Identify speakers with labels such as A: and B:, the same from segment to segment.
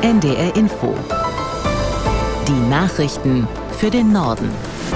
A: NDR Info. Die Nachrichten für den Norden.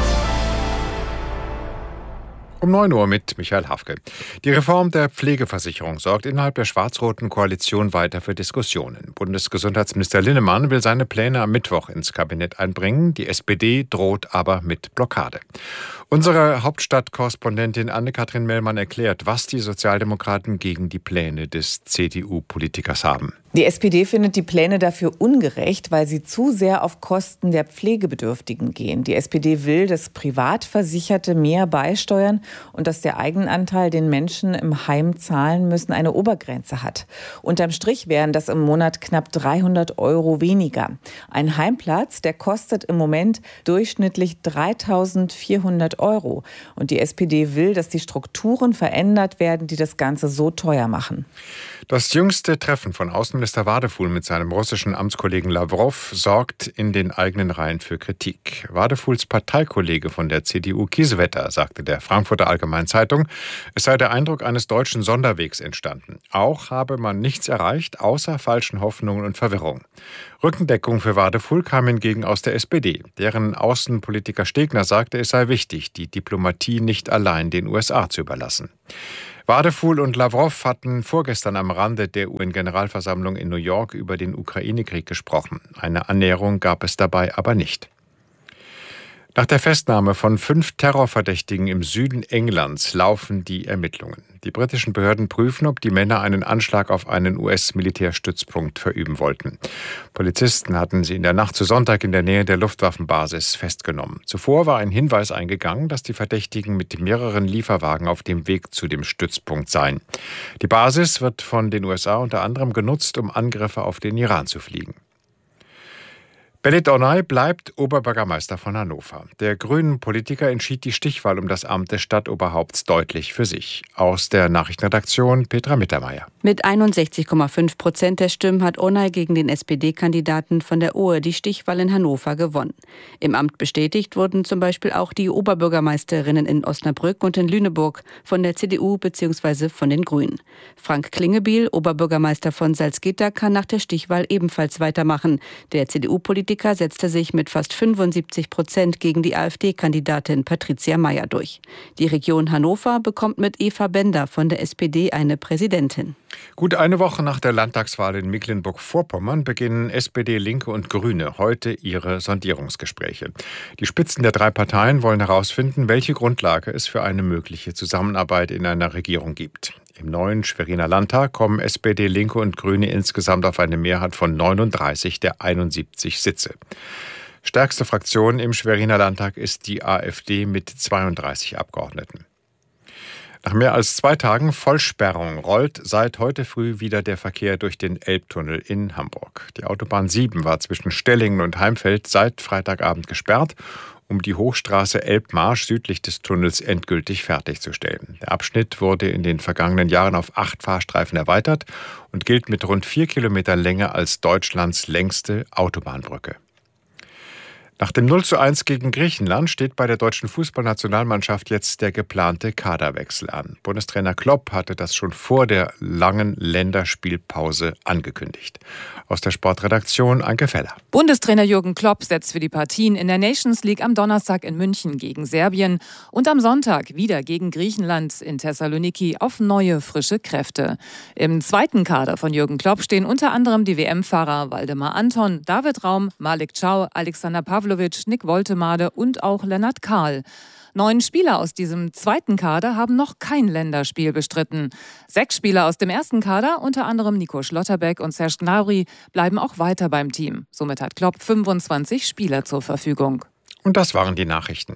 B: Um 9 Uhr mit Michael Hafke. Die Reform der Pflegeversicherung sorgt innerhalb der schwarz-roten Koalition weiter für Diskussionen. Bundesgesundheitsminister Linnemann will seine Pläne am Mittwoch ins Kabinett einbringen. Die SPD droht aber mit Blockade. Unsere Hauptstadtkorrespondentin Anne-Kathrin Mellmann erklärt, was die Sozialdemokraten gegen die Pläne des CDU-Politikers haben.
C: Die SPD findet die Pläne dafür ungerecht, weil sie zu sehr auf Kosten der Pflegebedürftigen gehen. Die SPD will, dass Privatversicherte mehr beisteuern und dass der Eigenanteil, den Menschen im Heim zahlen müssen, eine Obergrenze hat. Unterm Strich wären das im Monat knapp 300 € weniger. Ein Heimplatz, der kostet im Moment durchschnittlich 3.400 €. Und die SPD will, dass die Strukturen verändert werden, die das Ganze so teuer machen.
B: Das jüngste Treffen von Außenminister Wadefuhl mit seinem russischen Amtskollegen Lawrow sorgt in den eigenen Reihen für Kritik. Wadefuhls Parteikollege von der CDU Kiesewetter sagte der Frankfurter Allgemeinen Zeitung, es sei der Eindruck eines deutschen Sonderwegs entstanden. Auch habe man nichts erreicht, außer falschen Hoffnungen und Verwirrung. Rückendeckung für Wadefuhl kam hingegen aus der SPD. Deren Außenpolitiker Stegner sagte, es sei wichtig, die Diplomatie nicht allein den USA zu überlassen. Wadefuhl und Lawrow hatten vorgestern am Rande der UN-Generalversammlung in New York über den Ukraine-Krieg gesprochen. Eine Annäherung gab es dabei aber nicht. Nach der Festnahme von 5 Terrorverdächtigen im Süden Englands laufen die Ermittlungen. Die britischen Behörden prüfen, ob die Männer einen Anschlag auf einen US-Militärstützpunkt verüben wollten. Polizisten hatten sie in der Nacht zu Sonntag in der Nähe der Luftwaffenbasis festgenommen. Zuvor war ein Hinweis eingegangen, dass die Verdächtigen mit mehreren Lieferwagen auf dem Weg zu dem Stützpunkt seien. Die Basis wird von den USA unter anderem genutzt, um Angriffe auf den Iran zu fliegen. Belit Onay bleibt Oberbürgermeister von Hannover. Der grünen Politiker entschied die Stichwahl um das Amt des Stadtoberhaupts deutlich für sich. Aus der Nachrichtenredaktion Petra Mittermeier.
D: Mit 61,5% der Stimmen hat Onay gegen den SPD-Kandidaten von der OE die Stichwahl in Hannover gewonnen. Im Amt bestätigt wurden zum Beispiel auch die Oberbürgermeisterinnen in Osnabrück und in Lüneburg von der CDU bzw. von den Grünen. Frank Klingebiel, Oberbürgermeister von Salzgitter, kann nach der Stichwahl ebenfalls weitermachen. Der CDU-Politiker setzte sich mit fast 75% gegen die AfD-Kandidatin Patricia Mayer durch. Die Region Hannover bekommt mit Eva Bender von der SPD eine Präsidentin.
B: Gut eine Woche nach der Landtagswahl in Mecklenburg-Vorpommern beginnen SPD, Linke und Grüne heute ihre Sondierungsgespräche. Die Spitzen der 3 Parteien wollen herausfinden, welche Grundlage es für eine mögliche Zusammenarbeit in einer Regierung gibt. Im neuen Schweriner Landtag kommen SPD, Linke und Grüne insgesamt auf eine Mehrheit von 39 der 71 Sitze. Stärkste Fraktion im Schweriner Landtag ist die AfD mit 32 Abgeordneten. Nach mehr als 2 Tagen Vollsperrung rollt seit heute früh wieder der Verkehr durch den Elbtunnel in Hamburg. Die Autobahn 7 war zwischen Stellingen und Heimfeld seit Freitagabend gesperrt, um die Hochstraße Elbmarsch südlich des Tunnels endgültig fertigzustellen. Der Abschnitt wurde in den vergangenen Jahren auf 8 Fahrstreifen erweitert und gilt mit rund 4 Kilometern Länge als Deutschlands längste Autobahnbrücke. Nach dem 0:1 gegen Griechenland steht bei der deutschen Fußballnationalmannschaft jetzt der geplante Kaderwechsel an. Bundestrainer Klopp hatte das schon vor der langen Länderspielpause angekündigt. Aus der Sportredaktion Anke Feller.
E: Bundestrainer Jürgen Klopp setzt für die Partien in der Nations League am Donnerstag in München gegen Serbien und am Sonntag wieder gegen Griechenland in Thessaloniki auf neue, frische Kräfte. Im zweiten Kader von Jürgen Klopp stehen unter anderem die WM-Fahrer Waldemar Anton, David Raum, Malik Chow, Alexander Pavlovic, Nick Woltemade und auch Lennart Kahl. 9 Spieler aus diesem zweiten Kader haben noch kein Länderspiel bestritten. 6 Spieler aus dem ersten Kader, unter anderem Nico Schlotterbeck und Serge Gnabry, bleiben auch weiter beim Team. Somit hat Klopp 25 Spieler zur Verfügung.
B: Und das waren die Nachrichten.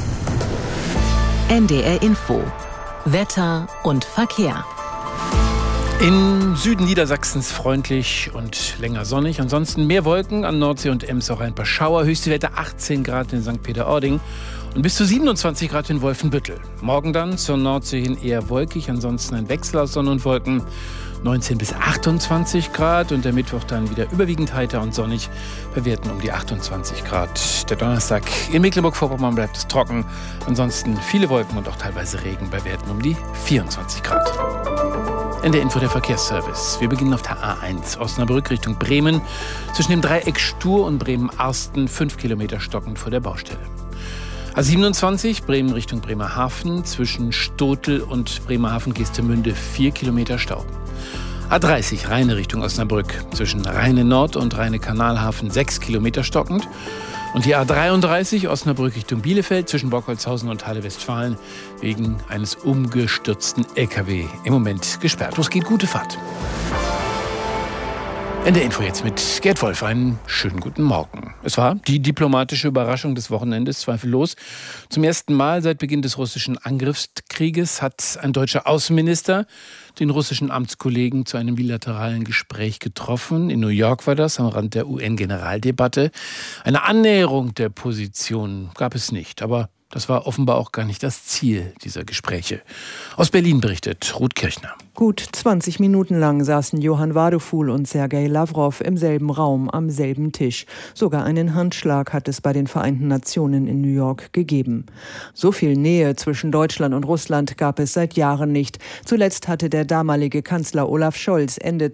A: NDR Info. Wetter und Verkehr.
F: Im Süden Niedersachsens freundlich und länger sonnig. Ansonsten mehr Wolken, an Nordsee und Ems auch ein paar Schauer. Höchste Werte 18 Grad in St. Peter-Ording und bis zu 27 Grad in Wolfenbüttel. Morgen dann zur Nordsee hin eher wolkig, ansonsten ein Wechsel aus Sonne und Wolken. 19 bis 28 Grad und der Mittwoch dann wieder überwiegend heiter und sonnig bei Werten um die 28 Grad. Der Donnerstag in Mecklenburg-Vorpommern bleibt es trocken, ansonsten viele Wolken und auch teilweise Regen bei Werten um die 24 Grad. NDR Info, der Verkehrsservice. Wir beginnen auf der A1 Osnabrück Richtung Bremen. Zwischen dem Dreieck Stur und Bremen-Arsten 5 Kilometer stockend vor der Baustelle. A27 Bremen Richtung Bremerhaven. Zwischen Stotel und Bremerhaven-Geestemünde 4 Kilometer Stau. A30 Rheine Richtung Osnabrück. Zwischen Rheine Nord und Rheine-Kanalhafen 6 Kilometer stockend. Und die A33 Osnabrück Richtung Bielefeld zwischen Bockholzhausen und Halle-Westfalen wegen eines umgestürzten LKW im Moment gesperrt. Los geht, gute Fahrt. NDR Info jetzt mit Gerd Wolf. Einen schönen guten Morgen. Es war die diplomatische Überraschung des Wochenendes, zweifellos. Zum ersten Mal seit Beginn des russischen Angriffskrieges hat ein deutscher Außenminister den russischen Amtskollegen zu einem bilateralen Gespräch getroffen. In New York war das, am Rand der UN-Generaldebatte. Eine Annäherung der Position gab es nicht, aber das war offenbar auch gar nicht das Ziel dieser Gespräche. Aus Berlin berichtet Ruth Kirchner.
G: Gut 20 Minuten lang saßen Johann Wadefuhl und Sergei Lawrow im selben Raum, am selben Tisch. Sogar einen Handschlag hat es bei den Vereinten Nationen in New York gegeben. So viel Nähe zwischen Deutschland und Russland gab es seit Jahren nicht. Zuletzt hatte der damalige Kanzler Olaf Scholz Ende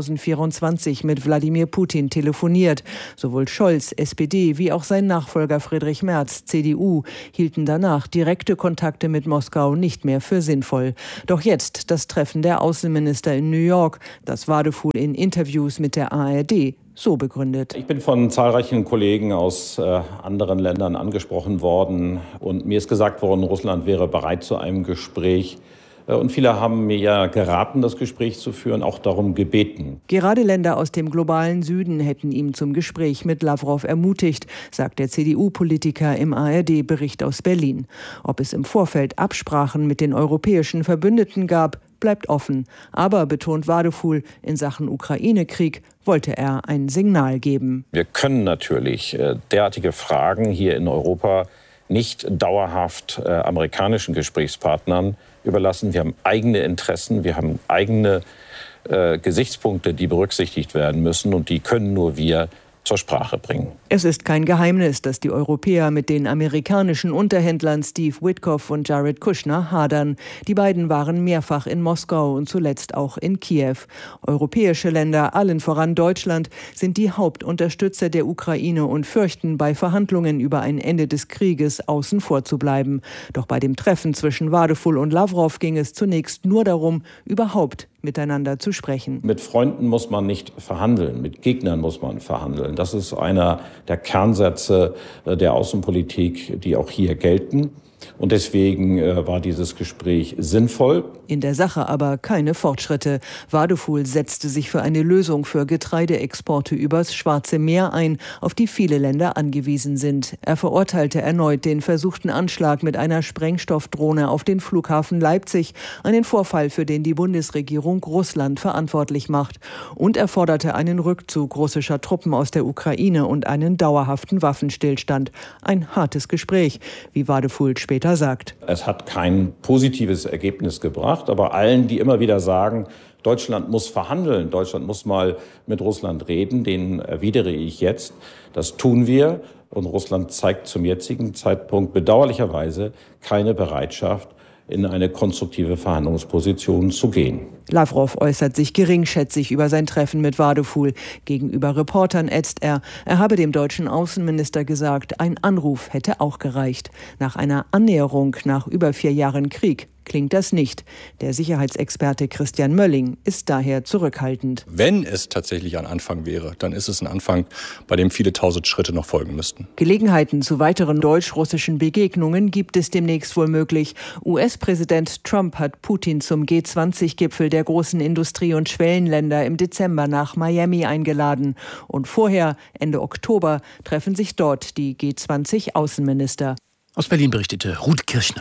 G: 2024 mit Wladimir Putin telefoniert. Sowohl Scholz, SPD, wie auch sein Nachfolger Friedrich Merz, CDU, hielten danach direkte Kontakte mit Moskau nicht mehr für sinnvoll. Doch jetzt das Treffen der Außenminister in New York, das Wadefuhl in Interviews mit der ARD so begründet.
H: Ich bin von zahlreichen Kollegen aus anderen Ländern angesprochen worden und mir ist gesagt worden, Russland wäre bereit zu einem Gespräch. Und viele haben mir ja geraten, das Gespräch zu führen, auch darum gebeten.
G: Gerade Länder aus dem globalen Süden hätten ihm zum Gespräch mit Lawrow ermutigt, sagt der CDU-Politiker im ARD-Bericht aus Berlin. Ob es im Vorfeld Absprachen mit den europäischen Verbündeten gab, bleibt offen. Aber, betont Wadefuhl, in Sachen Ukraine-Krieg wollte er ein Signal geben.
H: Wir können natürlich derartige Fragen hier in Europa nicht dauerhaft amerikanischen Gesprächspartnern überlassen. Wir haben eigene Interessen, wir haben eigene Gesichtspunkte, die berücksichtigt werden müssen und die können nur wir zur Sprache bringen.
G: Es ist kein Geheimnis, dass die Europäer mit den amerikanischen Unterhändlern Steve Witkoff und Jared Kushner hadern. Die beiden waren mehrfach in Moskau und zuletzt auch in Kiew. Europäische Länder, allen voran Deutschland, sind die Hauptunterstützer der Ukraine und fürchten, bei Verhandlungen über ein Ende des Krieges außen vor zu bleiben. Doch bei dem Treffen zwischen Wadefuhl und Lawrow ging es zunächst nur darum, überhaupt miteinander zu sprechen.
H: Mit Freunden muss man nicht verhandeln, mit Gegnern muss man verhandeln. Das ist einer der Kernsätze der Außenpolitik, die auch hier gelten. Und deswegen war dieses Gespräch sinnvoll.
G: In der Sache aber keine Fortschritte. Wadefuhl setzte sich für eine Lösung für Getreideexporte übers Schwarze Meer ein, auf die viele Länder angewiesen sind. Er verurteilte erneut den versuchten Anschlag mit einer Sprengstoffdrohne auf den Flughafen Leipzig, einen Vorfall, für den die Bundesregierung Russland verantwortlich macht. Und er forderte einen Rückzug russischer Truppen aus der Ukraine und einen dauerhaften Waffenstillstand. Ein hartes Gespräch, wie Wadefuhl später sagt.
H: Es hat kein positives Ergebnis gebracht, aber allen, die immer wieder sagen, Deutschland muss verhandeln, Deutschland muss mal mit Russland reden, denen erwidere ich jetzt, das tun wir. Und Russland zeigt zum jetzigen Zeitpunkt bedauerlicherweise keine Bereitschaft, in eine konstruktive Verhandlungsposition zu gehen.
G: Lawrow äußert sich geringschätzig über sein Treffen mit Wadefuhl. Gegenüber Reportern ätzt er habe dem deutschen Außenminister gesagt, ein Anruf hätte auch gereicht. Nach einer Annäherung nach über 4 Jahren Krieg klingt das nicht. Der Sicherheitsexperte Christian Mölling ist daher zurückhaltend.
I: Wenn es tatsächlich ein Anfang wäre, dann ist es ein Anfang, bei dem viele tausend Schritte noch folgen müssten.
G: Gelegenheiten zu weiteren deutsch-russischen Begegnungen gibt es demnächst wohl möglich. US-Präsident Trump hat Putin zum G20-Gipfel der großen Industrie- und Schwellenländer im Dezember nach Miami eingeladen. Und vorher, Ende Oktober, treffen sich dort die G20-Außenminister.
F: Aus Berlin berichtete Ruth Kirchner.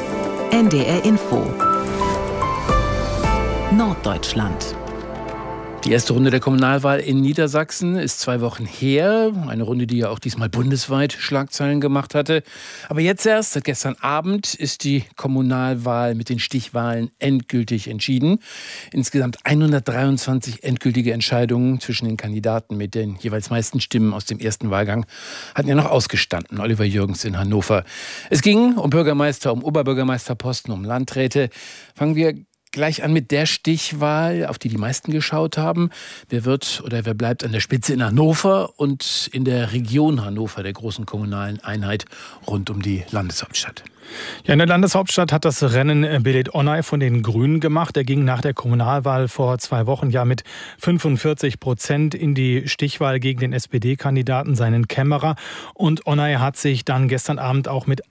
A: NDR Info Norddeutschland.
F: Die erste Runde der Kommunalwahl in Niedersachsen ist 2 Wochen her. Eine Runde, die ja auch diesmal bundesweit Schlagzeilen gemacht hatte. Aber jetzt erst, seit gestern Abend, ist die Kommunalwahl mit den Stichwahlen endgültig entschieden. Insgesamt 123 endgültige Entscheidungen zwischen den Kandidaten mit den jeweils meisten Stimmen aus dem ersten Wahlgang hatten ja noch ausgestanden. Oliver Jürgens in Hannover. Es ging um Bürgermeister, um Oberbürgermeisterposten, um Landräte. Fangen wir gleich an mit der Stichwahl, auf die meisten geschaut haben. Wer wird oder wer bleibt an der Spitze in Hannover und in der Region Hannover, der großen kommunalen Einheit rund um die Landeshauptstadt?
J: Ja, in der Landeshauptstadt hat das Rennen Belit Onay von den Grünen gemacht. Er ging nach der Kommunalwahl vor 2 Wochen ja mit 45% in die Stichwahl gegen den SPD-Kandidaten, seinen Kämmerer. Und Onay hat sich dann gestern Abend auch mit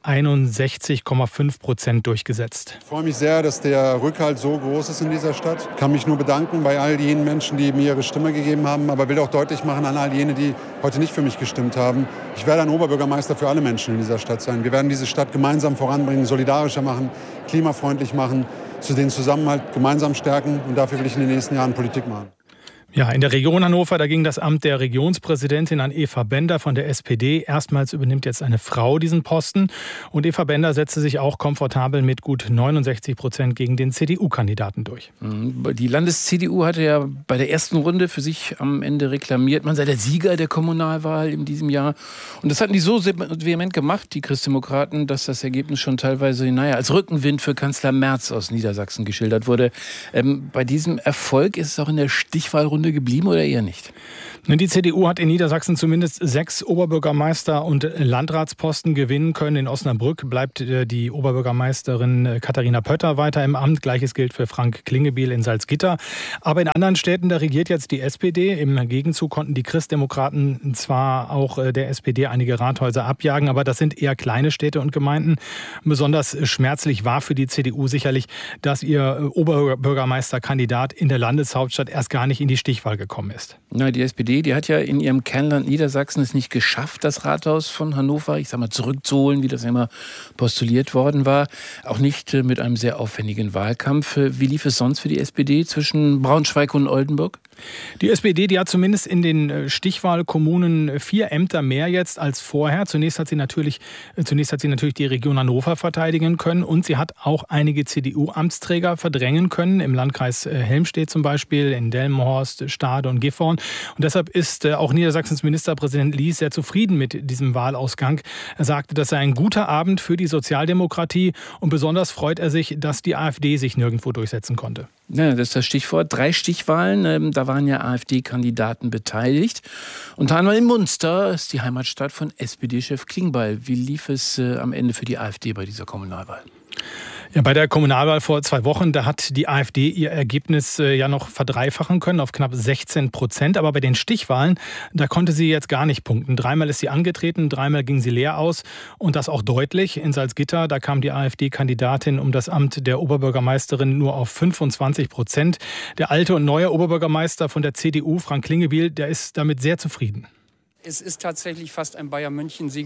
J: 61,5% durchgesetzt.
K: Ich freue mich sehr, dass der Rückhalt so groß ist in dieser Stadt. Ich kann mich nur bedanken bei all jenen Menschen, die mir ihre Stimme gegeben haben, aber will auch deutlich machen an all jene, die heute nicht für mich gestimmt haben. Ich werde ein Oberbürgermeister für alle Menschen in dieser Stadt sein. Wir werden diese Stadt gemeinsam voranbringen, solidarischer machen, klimafreundlich machen, zu den Zusammenhalt gemeinsam stärken. Und dafür will ich in den nächsten Jahren Politik machen.
J: Ja, in der Region Hannover, da ging das Amt der Regionspräsidentin an Eva Bender von der SPD. Erstmals übernimmt jetzt eine Frau diesen Posten. Und Eva Bender setzte sich auch komfortabel mit gut 69% gegen den CDU-Kandidaten durch.
F: Die Landes-CDU hatte ja bei der ersten Runde für sich am Ende reklamiert, man sei der Sieger der Kommunalwahl in diesem Jahr. Und das hatten die so vehement gemacht, die Christdemokraten, dass das Ergebnis schon teilweise als Rückenwind für Kanzler Merz aus Niedersachsen geschildert wurde. Bei diesem Erfolg ist es auch in der Stichwahlrunde geblieben oder eher nicht?
J: Die CDU hat in Niedersachsen zumindest 6 Oberbürgermeister- und Landratsposten gewinnen können. In Osnabrück bleibt die Oberbürgermeisterin Katharina Pötter weiter im Amt. Gleiches gilt für Frank Klingebiel in Salzgitter. Aber in anderen Städten, da regiert jetzt die SPD. Im Gegenzug konnten die Christdemokraten zwar auch der SPD einige Rathäuser abjagen, aber das sind eher kleine Städte und Gemeinden. Besonders schmerzlich war für die CDU sicherlich, dass ihr Oberbürgermeisterkandidat in der Landeshauptstadt erst gar nicht in die Stichwahl gekommen ist.
F: Na, die SPD, die hat ja in ihrem Kernland Niedersachsen es nicht geschafft, das Rathaus von Hannover, zurückzuholen, wie das immer postuliert worden war. Auch nicht mit einem sehr aufwendigen Wahlkampf. Wie lief es sonst für die SPD zwischen Braunschweig und Oldenburg?
J: Die SPD, die hat zumindest in den Stichwahlkommunen 4 Ämter mehr jetzt als vorher. Zunächst hat sie natürlich die Region Hannover verteidigen können und sie hat auch einige CDU-Amtsträger verdrängen können, im Landkreis Helmstedt zum Beispiel, in Delmenhorst, Stade und Gifhorn. Und deshalb ist auch Niedersachsens Ministerpräsident Lies sehr zufrieden mit diesem Wahlausgang. Er sagte, das sei ein guter Abend für die Sozialdemokratie und besonders freut er sich, dass die AfD sich nirgendwo durchsetzen konnte.
F: Ja, das ist das Stichwort. 3 Stichwahlen, da waren ja AfD-Kandidaten beteiligt. Unter anderem in Munster, ist die Heimatstadt von SPD-Chef Klingbeil. Wie lief es am Ende für die AfD bei dieser Kommunalwahl?
J: Ja, bei der Kommunalwahl vor 2 Wochen, da hat die AfD ihr Ergebnis ja noch verdreifachen können auf knapp 16%. Aber bei den Stichwahlen, da konnte sie jetzt gar nicht punkten. 3-mal ist sie angetreten, 3-mal ging sie leer aus und das auch deutlich. In Salzgitter, da kam die AfD-Kandidatin um das Amt der Oberbürgermeisterin nur auf 25%. Der alte und neue Oberbürgermeister von der CDU, Frank Klingebiel, der ist damit sehr zufrieden.
L: Es ist tatsächlich fast ein Bayern-München-Sieg.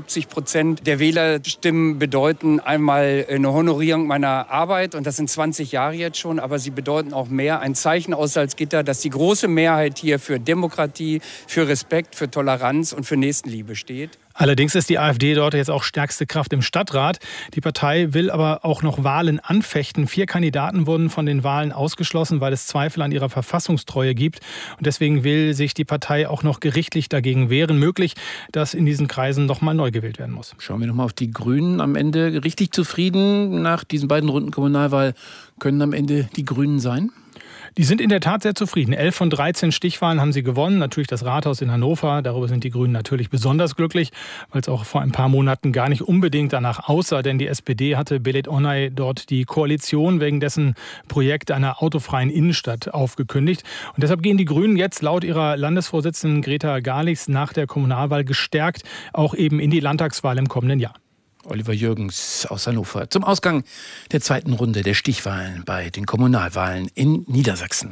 L: 75% der Wählerstimmen bedeuten einmal eine Honorierung meiner Arbeit. Und das sind 20 Jahre jetzt schon. Aber sie bedeuten auch mehr. Ein Zeichen aus Salzgitter, dass die große Mehrheit hier für Demokratie, für Respekt, für Toleranz und für Nächstenliebe steht.
J: Allerdings ist die AfD dort jetzt auch stärkste Kraft im Stadtrat. Die Partei will aber auch noch Wahlen anfechten. 4 Kandidaten wurden von den Wahlen ausgeschlossen, weil es Zweifel an ihrer Verfassungstreue gibt. Und deswegen will sich die Partei auch noch gerichtlich dagegen wehren. Möglich, dass in diesen Kreisen noch mal neu gewählt werden muss.
F: Schauen wir noch mal auf die Grünen. Am Ende richtig zufrieden nach diesen beiden Runden Kommunalwahl. Können am Ende die Grünen sein?
J: Die sind in der Tat sehr zufrieden. 11 von 13 Stichwahlen haben sie gewonnen. Natürlich das Rathaus in Hannover. Darüber sind die Grünen natürlich besonders glücklich, weil es auch vor ein paar Monaten gar nicht unbedingt danach aussah. Denn die SPD hatte Belit Onay dort die Koalition wegen dessen Projekt einer autofreien Innenstadt aufgekündigt. Und deshalb gehen die Grünen jetzt laut ihrer Landesvorsitzenden Greta Garlichs nach der Kommunalwahl gestärkt auch eben in die Landtagswahl im kommenden Jahr.
F: Oliver Jürgens aus Hannover zum Ausgang der 2. Runde der Stichwahlen bei den Kommunalwahlen in Niedersachsen.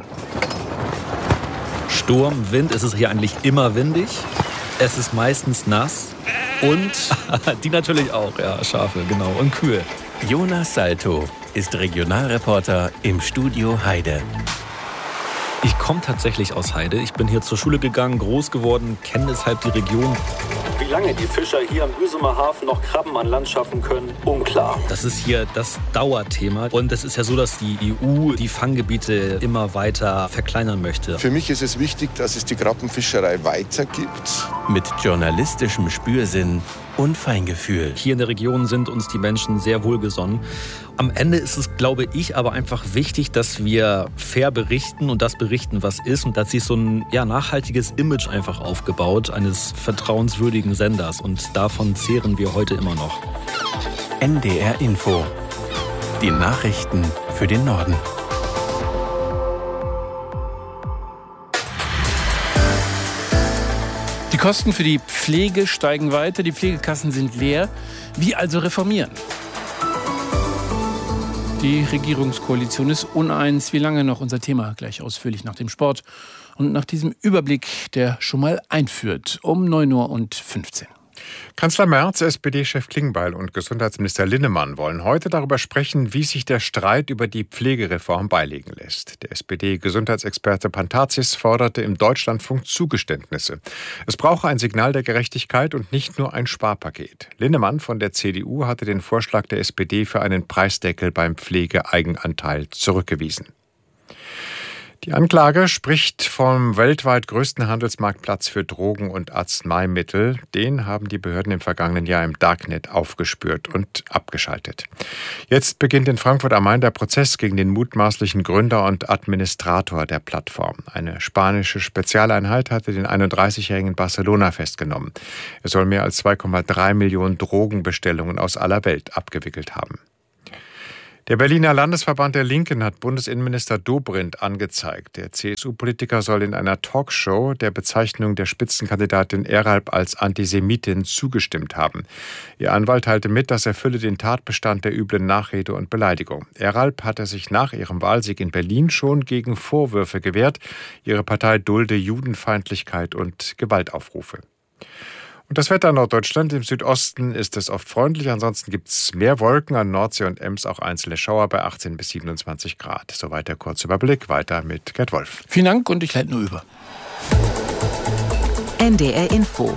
M: Sturm, Wind, es ist hier eigentlich immer windig. Es ist meistens nass und die natürlich auch, ja, Schafe, genau, und Kühe.
A: Jonas Salto ist Regionalreporter im Studio Heide.
M: Ich komme tatsächlich aus Heide. Ich bin hier zur Schule gegangen, groß geworden, kenne deshalb die Region.
N: Wie lange die Fischer hier am Usumer Hafen noch Krabben an Land schaffen können, unklar.
M: Das ist hier das Dauerthema. Und es ist ja so, dass die EU die Fanggebiete immer weiter verkleinern möchte.
O: Für mich ist es wichtig, dass es die Krabbenfischerei weitergibt.
P: Mit journalistischem Spürsinn und Feingefühl.
M: Hier in der Region sind uns die Menschen sehr wohlgesonnen. Am Ende ist es, glaube ich, aber einfach wichtig, dass wir fair berichten und das berichten, was ist. Und da hat sich so ein nachhaltiges Image einfach aufgebaut, eines vertrauenswürdigen Senders. Und davon zehren wir heute immer noch.
P: NDR Info. Die Nachrichten für den Norden.
F: Die Kosten für die Pflege steigen weiter, die Pflegekassen sind leer. Wie also reformieren? Die Regierungskoalition ist uneins. Wie lange noch? Unser Thema gleich ausführlich nach dem Sport und nach diesem Überblick, der schon mal einführt, um 9:15 Uhr.
B: Kanzler Merz, SPD-Chef Klingbeil und Gesundheitsminister Linnemann wollen heute darüber sprechen, wie sich der Streit über die Pflegereform beilegen lässt. Der SPD-Gesundheitsexperte Pantazis forderte im Deutschlandfunk Zugeständnisse. Es brauche ein Signal der Gerechtigkeit und nicht nur ein Sparpaket. Linnemann von der CDU hatte den Vorschlag der SPD für einen Preisdeckel beim Pflegeeigenanteil zurückgewiesen. Die Anklage spricht vom weltweit größten Handelsmarktplatz für Drogen und Arzneimittel. Den haben die Behörden im vergangenen Jahr im Darknet aufgespürt und abgeschaltet. Jetzt beginnt in Frankfurt am Main der Prozess gegen den mutmaßlichen Gründer und Administrator der Plattform. Eine spanische Spezialeinheit hatte den 31-Jährigen in Barcelona festgenommen. Er soll mehr als 2,3 Millionen Drogenbestellungen aus aller Welt abgewickelt haben. Der Berliner Landesverband der Linken hat Bundesinnenminister Dobrindt angezeigt. Der CSU-Politiker soll in einer Talkshow der Bezeichnung der Spitzenkandidatin Eralp als Antisemitin zugestimmt haben. Ihr Anwalt teilte mit, das erfülle den Tatbestand der üblen Nachrede und Beleidigung. Eralp hatte sich nach ihrem Wahlsieg in Berlin schon gegen Vorwürfe gewehrt. Ihre Partei dulde Judenfeindlichkeit und Gewaltaufrufe. Und das Wetter in Norddeutschland, im Südosten ist es oft freundlich, ansonsten gibt es mehr Wolken, an Nordsee und Ems auch einzelne Schauer bei 18 bis 27 Grad. Soweit der Kurzüberblick, weiter mit Gerd Wolf.
F: Vielen Dank und ich leite nur über.
A: NDR Info.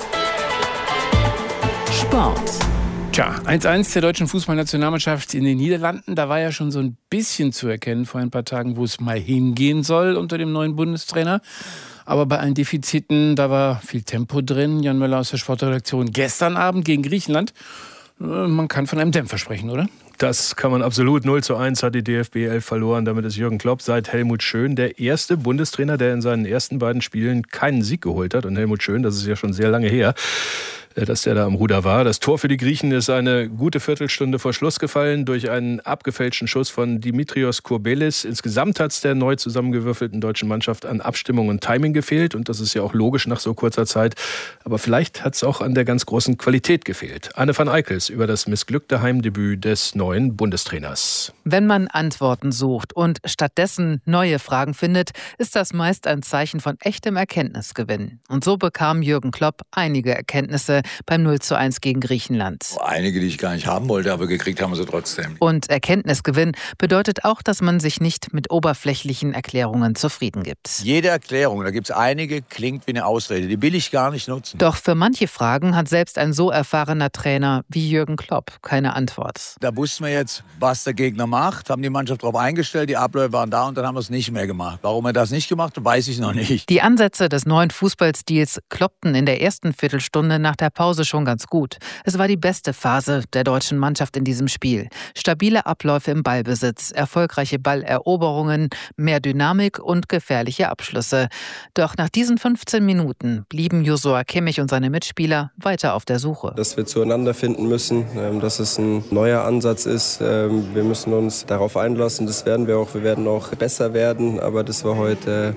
A: Sport.
F: Tja, 1:1 der deutschen Fußballnationalmannschaft in den Niederlanden. Da war ja schon so ein bisschen zu erkennen vor ein paar Tagen, wo es mal hingehen soll unter dem neuen Bundestrainer. Aber bei allen Defiziten, da war viel Tempo drin. Jan Möller aus der Sportredaktion gestern Abend gegen Griechenland. Man kann von einem Dämpfer sprechen, oder?
Q: Das kann man absolut. 0:1 hat die DFB 11 verloren. Damit ist Jürgen Klopp seit Helmut Schön der erste Bundestrainer, der in seinen ersten beiden Spielen keinen Sieg geholt hat. Und Helmut Schön, das ist ja schon sehr lange her, dass der da am Ruder war. Das Tor für die Griechen ist eine gute Viertelstunde vor Schluss gefallen durch einen abgefälschten Schuss von Dimitrios Kourbelis. Insgesamt hat es der neu zusammengewürfelten deutschen Mannschaft an Abstimmung und Timing gefehlt. Und das ist ja auch logisch nach so kurzer Zeit. Aber vielleicht hat es auch an der ganz großen Qualität gefehlt. Anne van Eickels über das missglückte Heimdebüt des neuen Bundestrainers.
R: Wenn man Antworten sucht und stattdessen neue Fragen findet, ist das meist ein Zeichen von echtem Erkenntnisgewinn. Und so bekam Jürgen Klopp einige Erkenntnisse beim 0:1 gegen Griechenland.
S: Einige, die ich gar nicht haben wollte, aber gekriegt haben wir sie trotzdem.
R: Und Erkenntnisgewinn bedeutet auch, dass man sich nicht mit oberflächlichen Erklärungen zufrieden gibt.
S: Jede Erklärung, da gibt es einige, klingt wie eine Ausrede. Die will ich gar nicht nutzen.
R: Doch für manche Fragen hat selbst ein so erfahrener Trainer wie Jürgen Klopp keine Antwort.
S: Da wussten wir jetzt, was der Gegner macht, haben die Mannschaft darauf eingestellt, die Abläufe waren da und dann haben wir es nicht mehr gemacht. Warum er das nicht gemacht hat, weiß ich noch nicht.
R: Die Ansätze des neuen Fußballstils kloppten in der ersten Viertelstunde nach der Pause schon ganz gut. Es war die beste Phase der deutschen Mannschaft in diesem Spiel. Stabile Abläufe im Ballbesitz, erfolgreiche Balleroberungen, mehr Dynamik und gefährliche Abschlüsse. Doch nach diesen 15 Minuten blieben Joshua Kimmich und seine Mitspieler weiter auf der Suche.
T: Dass wir zueinander finden müssen, dass es ein neuer Ansatz ist. Wir müssen uns darauf einlassen, das werden wir auch. Wir werden auch besser werden, aber das war heute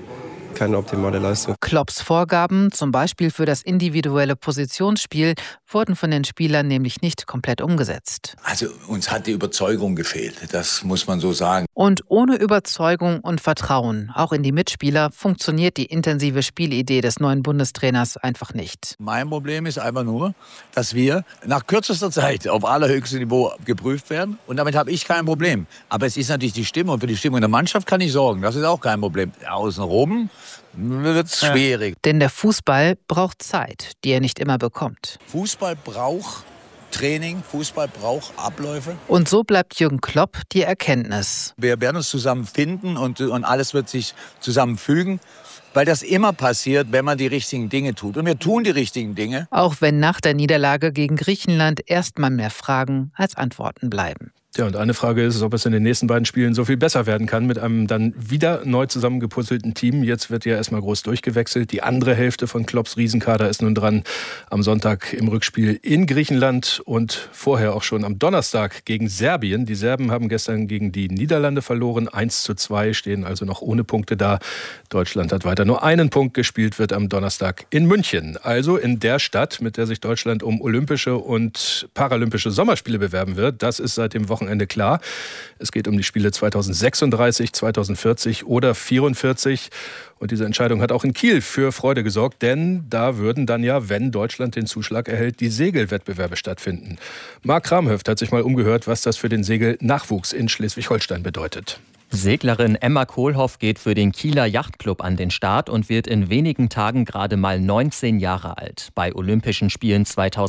T: keine optimale Leistung.
R: Klopps Vorgaben, zum Beispiel für das individuelle Positionsspiel, wurden von den Spielern nämlich nicht komplett umgesetzt.
S: Also uns hat die Überzeugung gefehlt, das muss man so sagen.
R: Und ohne Überzeugung und Vertrauen, auch in die Mitspieler, funktioniert die intensive Spielidee des neuen Bundestrainers einfach nicht.
S: Mein Problem ist einfach nur, dass wir nach kürzester Zeit auf allerhöchstem Niveau geprüft werden. Und damit habe ich kein Problem. Aber es ist natürlich die Stimmung. Und für die Stimmung in der Mannschaft kann ich sorgen. Das ist auch kein Problem. Außenrum wird es schwierig.
R: Denn der Fußball braucht Zeit, die er nicht immer bekommt.
S: Fußball braucht Training, Fußball braucht Abläufe.
R: Und so bleibt Jürgen Klopp die Erkenntnis.
S: Wir werden uns zusammen finden und alles wird sich zusammenfügen. Weil das immer passiert, wenn man die richtigen Dinge tut. Und wir tun die richtigen Dinge.
R: Auch wenn nach der Niederlage gegen Griechenland erstmal mehr Fragen als Antworten bleiben.
Q: Ja, und eine Frage ist, ob es in den nächsten beiden Spielen so viel besser werden kann mit einem dann wieder neu zusammengepuzzelten Team. Jetzt wird ja erstmal groß durchgewechselt. Die andere Hälfte von Klopps Riesenkader ist nun dran am Sonntag im Rückspiel in Griechenland und vorher auch schon am Donnerstag gegen Serbien. Die Serben haben gestern gegen die Niederlande verloren. 1:2, stehen also noch ohne Punkte da. Deutschland hat weiter nur einen Punkt gespielt, wird am Donnerstag in München. Also in der Stadt, mit der sich Deutschland um olympische und paralympische Sommerspiele bewerben wird. Das ist seit dem Wochenende klar. Es geht um die Spiele 2036, 2040 oder 44. Und diese Entscheidung hat auch in Kiel für Freude gesorgt, denn da würden dann ja, wenn Deutschland den Zuschlag erhält, die Segelwettbewerbe stattfinden. Marc Kramhöft hat sich mal umgehört, was das für den Segelnachwuchs in Schleswig-Holstein bedeutet.
U: Seglerin Emma Kohlhoff geht für den Kieler Yachtclub an den Start und wird in wenigen Tagen gerade mal 19 Jahre alt. Bei Olympischen Spielen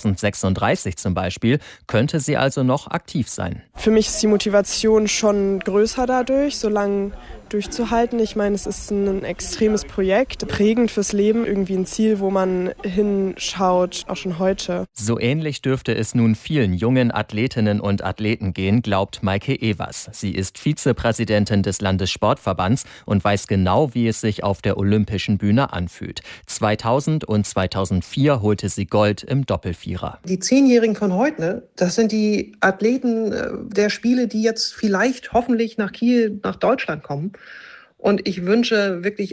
U: 2036 zum Beispiel könnte sie also noch aktiv sein.
V: Für mich ist die Motivation schon größer dadurch, so lange durchzuhalten. Ich meine, es ist ein extremes Projekt, prägend fürs Leben, irgendwie ein Ziel, wo man hinschaut, auch schon heute.
U: So ähnlich dürfte es nun vielen jungen Athletinnen und Athleten gehen, glaubt Maike Evers. Sie ist Vizepräsidentin des Landessportverbands und weiß genau, wie es sich auf der olympischen Bühne anfühlt. 2000 und 2004 holte sie Gold im Doppelvierer.
W: Die 10-Jährigen von heute, das sind die Athleten der Spiele, die jetzt vielleicht hoffentlich nach Kiel, nach Deutschland kommen. Und ich wünsche wirklich